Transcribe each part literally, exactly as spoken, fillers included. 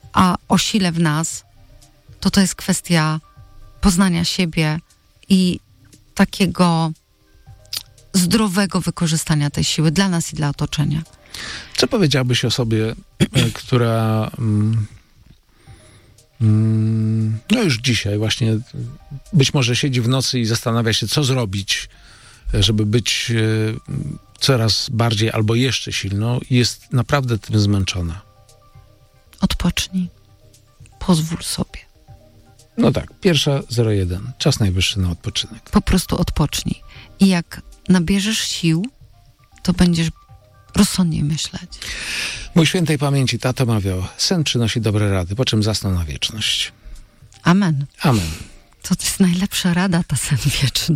a o sile w nas, to to jest kwestia poznania siebie i takiego zdrowego wykorzystania tej siły dla nas i dla otoczenia. Co powiedziałbyś osobie, która mm, mm, no już dzisiaj właśnie być może siedzi w nocy i zastanawia się, co zrobić, żeby być y, coraz bardziej albo jeszcze silną i jest naprawdę tym zmęczona? Odpocznij. Pozwól sobie. No tak, pierwsza zero jeden. Czas najwyższy na odpoczynek. Po prostu odpocznij. I jak nabierzesz sił, to będziesz rozsądniej myśleć. Mój świętej pamięci tato mawiał, sen przynosi dobre rady, po czym zasnął na wieczność. Amen. Amen. To jest najlepsza rada, ta sen wieczny.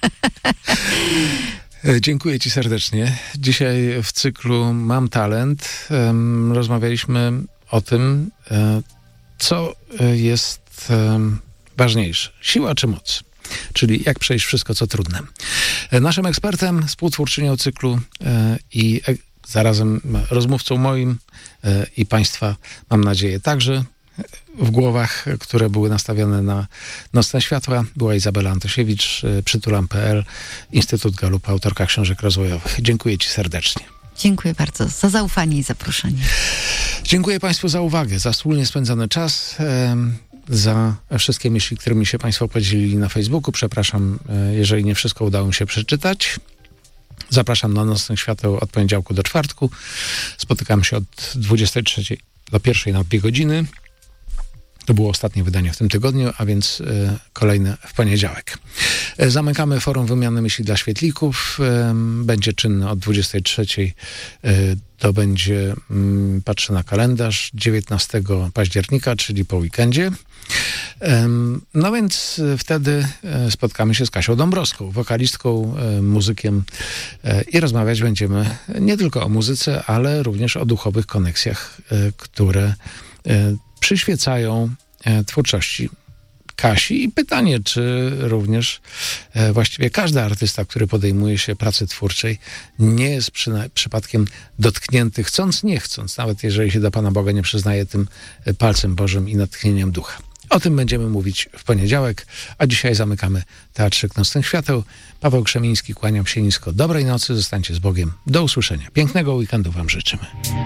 Dziękuję ci serdecznie. Dzisiaj w cyklu Mam Talent um, rozmawialiśmy o tym, um, co jest um, ważniejsze. Siła czy moc? Czyli jak przejść wszystko, co trudne. Naszym ekspertem, współtwórczynią cyklu e, i e, zarazem rozmówcą moim e, i państwa, mam nadzieję, także w głowach, które były nastawione na nocne światła, była Izabela Antosiewicz, e, Przytulam kropka pe el, Instytut Galupa, autorka książek rozwojowych. Dziękuję ci serdecznie. Dziękuję bardzo za zaufanie i zaproszenie. Dziękuję państwu za uwagę, za wspólnie spędzony czas. E, za wszystkie myśli, którymi się państwo podzielili na Facebooku. Przepraszam, jeżeli nie wszystko udało mi się przeczytać. Zapraszam na Nocnych Świateł od poniedziałku do czwartku. Spotykam się od dwudziestej trzeciej do pierwszej na dwie godziny. To było ostatnie wydanie w tym tygodniu, a więc y, kolejne w poniedziałek. E, zamykamy forum wymiany myśli dla świetlików. E, będzie czynne od dwudziestej trzeciej. E, to będzie, mm, patrzę na kalendarz, dziewiętnastego października, czyli po weekendzie. E, no więc wtedy spotkamy się z Kasią Dąbrowską, wokalistką, e, muzykiem e, i rozmawiać będziemy nie tylko o muzyce, ale również o duchowych koneksjach, e, które e, przyświecają e, twórczości Kasi. I pytanie, czy również e, właściwie każdy artysta, który podejmuje się pracy twórczej, nie jest przyna- przypadkiem dotknięty, chcąc, nie chcąc, nawet jeżeli się do Pana Boga nie przyznaje, tym e, palcem Bożym i natchnieniem ducha. O tym będziemy mówić w poniedziałek, a dzisiaj zamykamy Teatrzyk Nocnych Świateł. Paweł Krzemiński, kłaniam się nisko. Dobrej nocy, zostańcie z Bogiem. Do usłyszenia. Pięknego weekendu wam życzymy.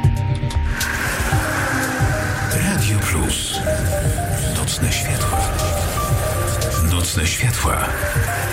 Radio Plus. Nocne światła. Nocne światła.